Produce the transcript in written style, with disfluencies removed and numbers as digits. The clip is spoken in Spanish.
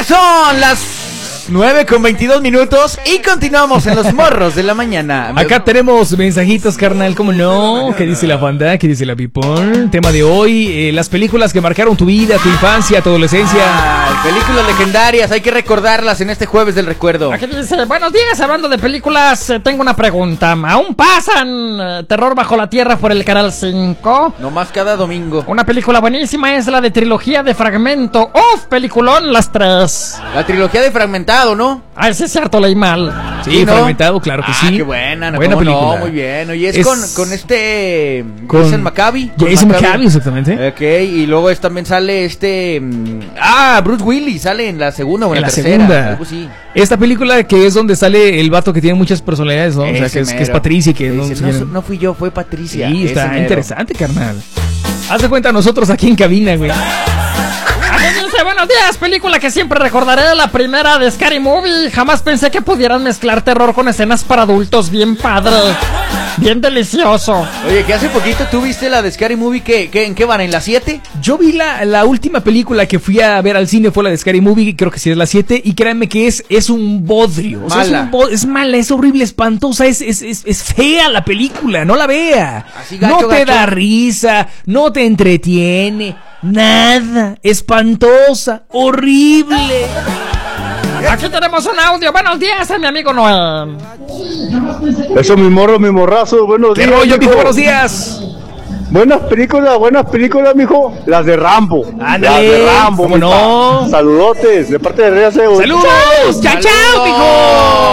son las 9:22 y continuamos en los morros de la mañana. Acá tenemos mensajitos, carnal, ¿cómo no? ¿Qué dice la banda? ¿Qué dice la people? Tema de hoy, las películas que marcaron tu vida, tu infancia, tu adolescencia. Películas legendarias, hay que recordarlas en este jueves del recuerdo. Aquí dice, buenos días, hablando de películas, tengo una pregunta. ¿Aún pasan Terror bajo la tierra por el canal 5? Nomás cada domingo. Una película buenísima es la de Trilogía de Fragmento. ¡Uf! Peliculón, las tres. La trilogía de Fragmentado, ¿no? Ay, sí es cierto, leí mal. Sí, ¿no? Fragmentado, claro que sí. Qué buena, ¿no? Buena película. No, muy bien. Y es con Jason Maccabi. Jason Maccabi, exactamente. Ok, y luego también sale Bruce Willis sale en la segunda o en la tercera. Segunda. Algo así. Esta película que es donde sale el vato que tiene muchas personalidades, ¿no? O sea, que es Patricia, que no fui yo, fue Patricia. Sí, está interesante, carnal. Haz de cuenta nosotros aquí en cabina, güey. Dice, buenos días, película que siempre recordaré, la primera de Scary Movie. Jamás pensé que pudieran mezclar terror con escenas para adultos, bien padre, bien delicioso. Oye, que hace poquito tú viste la de Scary Movie, ¿en qué van? ¿En la 7? Yo vi la última película que fui a ver al cine, fue la de Scary Movie, creo que sí es la 7, y créanme que es un bodrio. O sea, es mala, es horrible, espantosa, es fea la película, no la vea. Así gacho, no te da risa, no te entretiene, nada, espantosa, horrible. Aquí tenemos un audio. Buenos días, a mi amigo Noel. Eso, mi morro, mi morrazo. Buenos días. ¿Qué rollo, mijo? Buenos días. Buenas películas, mijo. Las de Rambo. Ándale. Las de Rambo, ¿cómo no? Saludotes, de parte de Rea Seo. ¡Saludos! ¡Chao, chao, mijo!